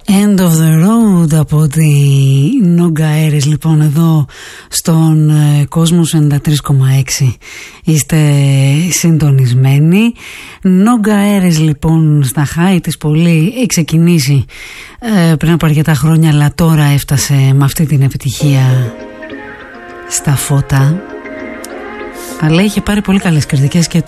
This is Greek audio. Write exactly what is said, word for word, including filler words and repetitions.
End of the Road από τη Νόγκα Aires, λοιπόν, εδώ στον ε, Κόσμος ενενήντα τρία κόμμα έξι είστε συντονισμένοι. Νόγκα Aires, λοιπόν, στα high της πολύ, έχει ξεκινήσει ε, πριν από αρκετά χρόνια, αλλά τώρα έφτασε με αυτή την επιτυχία στα φώτα. Αλλά είχε πάρει πολύ καλές κριτικές και